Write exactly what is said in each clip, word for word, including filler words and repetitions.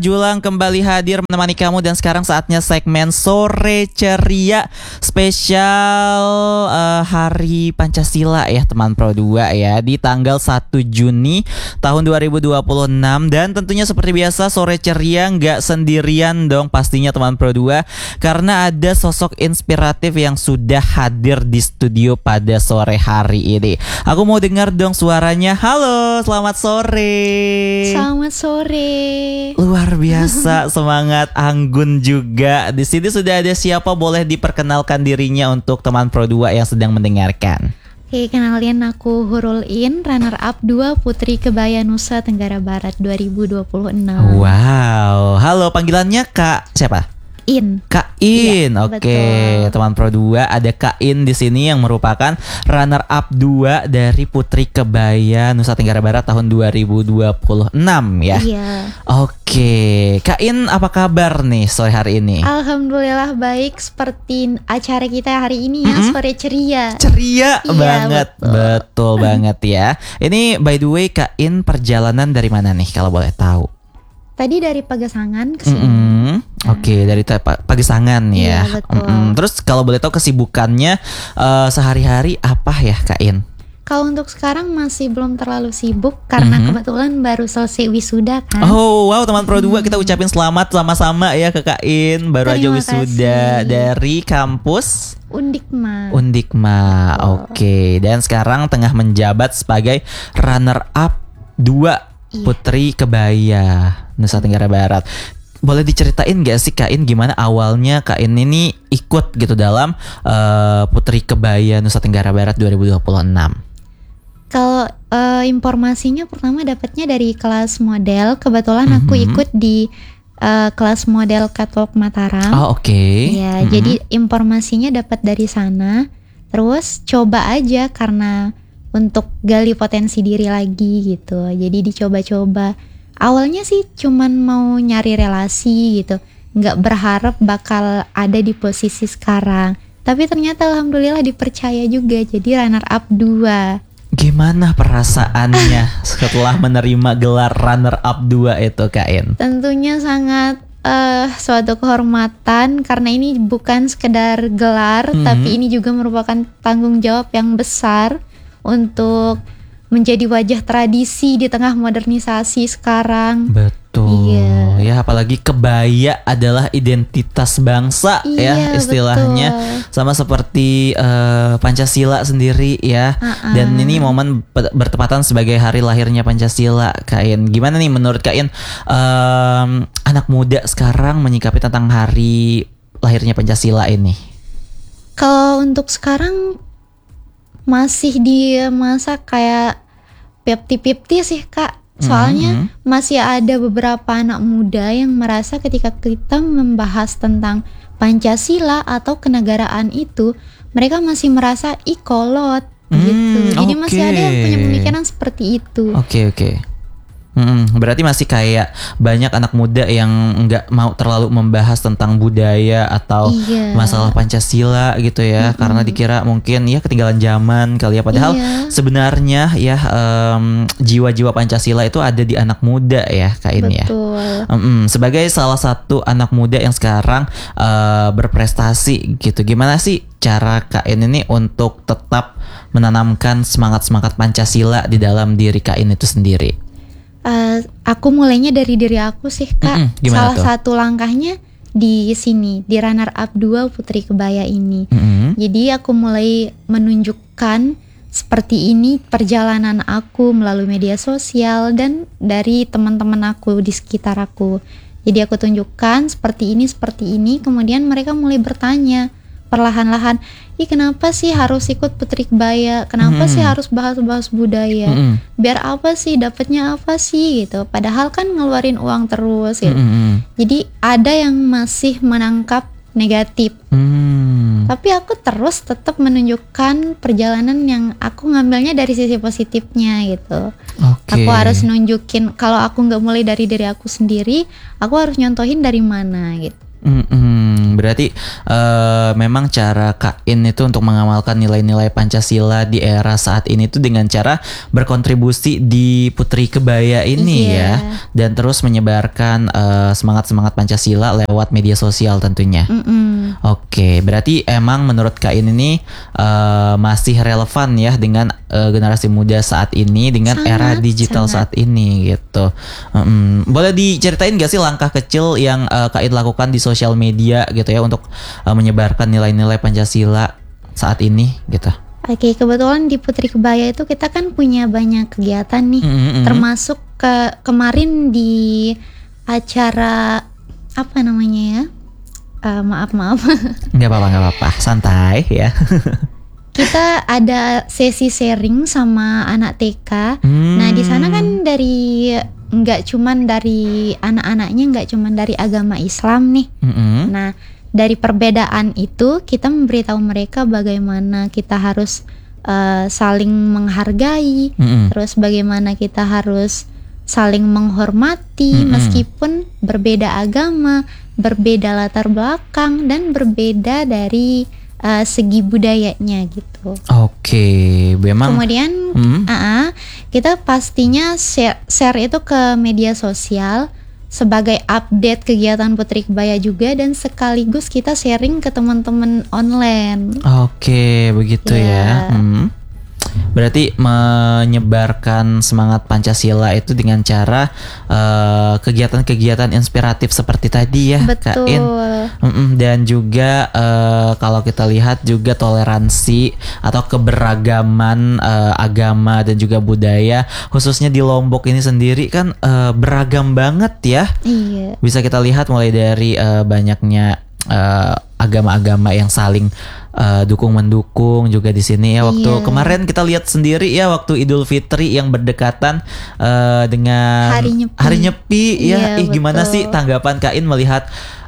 Julang kembali hadir menemani kamu dan sekarang saatnya segmen Sore Ceria spesial uh, Hari Pancasila ya teman Pro dua ya di tanggal satu Juni tahun dua ribu dua puluh enam. Dan tentunya seperti biasa Sore Ceria nggak sendirian dong pastinya teman Pro dua, karena ada sosok inspiratif yang sudah hadir di studio pada sore hari ini. Aku mau dengar dong suaranya. Halo, selamat sore. Selamat sore. Luar biasa, semangat anggun juga. Di sini sudah ada siapa? Boleh diperkenalkan dirinya untuk teman Pro dua yang sedang mendengarkan. Oke, kenalin aku Hurul In, runner up dua Putri Kebaya Nusa Tenggara Barat dua ribu dua puluh enam. Wow. Halo, panggilannya Kak siapa? In. Kak In. Ya, oke, betul. teman Pro dua ada Kak In di sini yang merupakan runner up dua dari Putri Kebaya Nusa Tenggara Barat tahun dua ribu dua puluh enam ya. Iya. Oke, Kak In apa kabar nih sore hari ini? Alhamdulillah baik, seperti acara kita hari ini ya, Mm-mm. Sore Ceria. Ceria Iya, banget, betul. betul. banget ya. Ini by the way Kak In perjalanan dari mana nih kalau boleh tahu? Tadi dari Pagesangan ke sini. Mm-mm. Oke, dari te- Pa- Pagesangan ya. Iya, betul. Mm-mm. Terus kalau boleh tahu kesibukannya uh, sehari-hari apa ya Kak In? Kalau untuk sekarang masih belum terlalu sibuk karena Mhm. kebetulan baru selesai wisuda kan. Oh wow, teman Pro dua kita ucapin selamat sama-sama ya ke Kak In. Baru aja Terima wisuda kasih. dari kampus Undikma. Undikma. Oke, dan sekarang tengah menjabat sebagai runner up dua Iya. Putri Kebaya Nusa Tenggara Barat. Boleh diceritain gak sih Kak In gimana awalnya Kak In ini ikut gitu dalam uh, Putri Kebaya Nusa Tenggara Barat dua ribu dua puluh enam? Kalau eh, informasinya pertama dapatnya dari kelas model. Kebetulan aku Mhm. ikut di eh, kelas model Catwalk Mataram. Oh oke. Ya, Mhm. jadi informasinya dapat dari sana. Terus coba aja karena untuk gali potensi diri lagi gitu. Jadi dicoba-coba. Awalnya sih cuman mau nyari relasi gitu. Nggak berharap bakal ada di posisi sekarang. Tapi ternyata alhamdulillah dipercaya juga jadi runner up dua. Gimana perasaannya setelah menerima gelar runner up dua itu Kak In? Tentunya sangat eh, suatu kehormatan karena ini bukan sekedar gelar, Mhm. tapi ini juga merupakan tanggung jawab yang besar untuk menjadi wajah tradisi di tengah modernisasi sekarang. Betul. Iya. Ya apalagi kebaya adalah identitas bangsa ya Iya, istilahnya. betul. Sama seperti eh, Pancasila sendiri ya. Uh-uh. Dan ini momen pe- bertepatan sebagai hari lahirnya Pancasila Kak In. Gimana nih menurut Kak In em, anak muda sekarang menyikapi tentang hari lahirnya Pancasila ini? Kalau untuk sekarang masih di masa kayak fifty-fifty sih Kak. Soalnya Mhm. masih ada beberapa anak muda yang merasa ketika kita membahas tentang Pancasila atau kenegaraan itu, mereka masih merasa ih kolot gitu. Hmm, Jadi masih ada yang punya oke. pemikiran seperti itu. Oke oke. Mm, berarti masih kayak banyak anak muda yang nggak mau terlalu membahas tentang budaya atau Iya. masalah Pancasila gitu ya, karena dikira mungkin ya ketinggalan zaman kali ya. Padahal Iya. sebenarnya ya em, jiwa-jiwa Pancasila itu ada di anak muda ya Kak In ya. Betul. Mm-mm. Sebagai salah satu anak muda yang sekarang eh, berprestasi gitu, gimana sih cara Kak In ini untuk tetap menanamkan semangat-semangat Pancasila di dalam diri Kak In itu sendiri? Eh, aku mulainya dari diri aku sih Kak. Mm-mm, gimana Salah tuh? satu langkahnya di sini, di runner up dua Putri Kebaya ini. Mm-mm. Jadi aku mulai menunjukkan seperti ini perjalanan aku melalui media sosial dan dari teman-teman aku di sekitar aku. Jadi aku tunjukkan seperti ini, seperti ini. Kemudian mereka mulai bertanya perlahan-lahan, ih kenapa sih harus ikut Putri Kebaya? Kenapa Mm-mm. sih harus bahas-bahas budaya? Mm-mm. Biar apa sih, dapatnya apa sih gitu. Padahal kan ngeluarin uang terus gitu. Mm-mm. Jadi ada yang masih menangkap negatif. Mm. Tapi aku terus tetap menunjukkan perjalanan yang aku ngambilnya dari sisi positifnya gitu. Oke. Aku harus nunjukin kalau aku nggak mulai dari diri aku sendiri, aku harus nyontohin dari mana gitu. Mm-mm. Mm-mm, berarti eh, memang cara Kak In itu untuk mengamalkan nilai-nilai Pancasila di era saat ini tuh dengan cara berkontribusi di Putri Kebaya ini Iya. ya, dan terus menyebarkan eh, semangat-semangat Pancasila lewat media sosial tentunya. Mm-mm. Oke, berarti emang menurut Kak In ini eh, masih relevan ya dengan eh, generasi muda saat ini dengan Sangat, era digital sangat. saat ini gitu. Mm, boleh diceritain gak sih langkah kecil yang uh, Kak In lakukan di sosial media gitu ya untuk uh, menyebarkan nilai-nilai Pancasila saat ini gitu? Oke, kebetulan di Putri Kebaya itu kita kan punya banyak kegiatan nih, Mm-mm. termasuk ke kemarin di acara apa namanya ya? Eh, maaf maaf, Nggak apa-apa, nggak apa-apa, santai ya. kita ada sesi sharing sama anak T K. Hmm. Nah di sana kan dari nggak cuman dari anak-anaknya nggak cuman dari agama Islam nih. Mm-mm. Nah, dari perbedaan itu kita memberitahu mereka bagaimana kita harus uh, saling menghargai, Mm-mm. terus bagaimana kita harus saling menghormati Mm-mm. meskipun berbeda agama, berbeda latar belakang dan berbeda dari uh, segi budayanya gitu. Oke, memang. Kemudian Hmm. uh-uh, kita pastinya share, share itu ke media sosial sebagai update kegiatan Putri Kebaya juga, dan sekaligus kita sharing ke teman-teman online. Oke, begitu ya. Ya. Hmm. Berarti menyebarkan semangat Pancasila itu dengan cara eh, kegiatan-kegiatan inspiratif seperti tadi ya, Kak In. Betul. Mm-mm, dan juga eh, kalau kita lihat juga toleransi atau keberagaman eh, agama dan juga budaya, khususnya di Lombok ini sendiri kan eh, beragam banget ya. Iya. Bisa kita lihat mulai dari eh, banyaknya eh, agama-agama yang saling eh, dukung mendukung juga di sini ya. Waktu Iya. kemarin kita lihat sendiri ya, waktu Idul Fitri yang berdekatan eh, dengan Hari Nyepi. Hari Nyepi ya. Iya, Ih, gimana betul. sih tanggapan Kak In melihat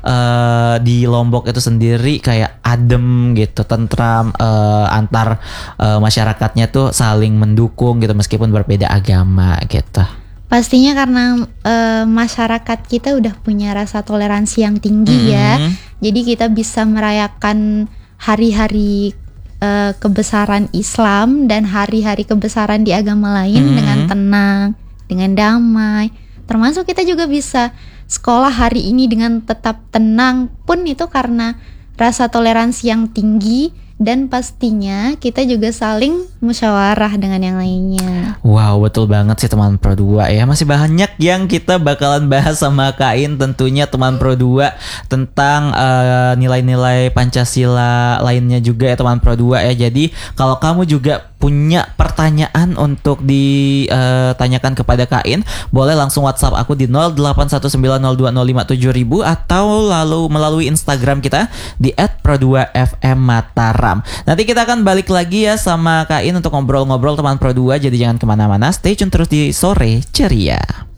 eh, di Lombok itu sendiri kayak adem gitu, tentram, eh, antar eh, masyarakatnya tuh saling mendukung gitu meskipun berbeda agama gitu. Pastinya karena eh, masyarakat kita udah punya rasa toleransi yang tinggi ya. Mhm. Jadi kita bisa merayakan hari-hari eh, kebesaran Islam dan hari-hari kebesaran di agama lain Mhm. dengan tenang, dengan damai. Termasuk kita juga bisa sekolah hari ini dengan tetap tenang pun itu karena rasa toleransi yang tinggi, dan pastinya kita juga saling musyawarah dengan yang lainnya. Wow, betul banget sih teman Pro dua ya. Masih banyak yang kita bakalan bahas sama Kak In tentunya teman Pro dua, tentang eh, nilai-nilai Pancasila lainnya juga ya teman Pro dua ya. Jadi kalau kamu juga punya pertanyaan untuk ditanyakan kepada Kak In, boleh langsung WhatsApp aku di nol delapan satu sembilan nol dua nol lima tujuh ribu atau lalu melalui Instagram kita di et pro dua f m Mataram. Nanti kita akan balik lagi ya sama Kak In untuk ngobrol-ngobrol teman Pro dua, jadi jangan kemana-mana, stay tune terus di Sore Ceria.